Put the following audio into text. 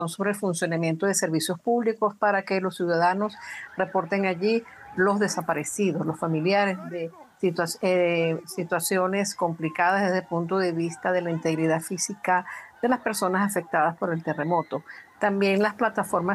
sobre el funcionamiento de servicios públicos para que los ciudadanos reporten allí los desaparecidos, los familiares de situaciones complicadas desde el punto de vista de la integridad física de las personas afectadas por el terremoto. También las plataformas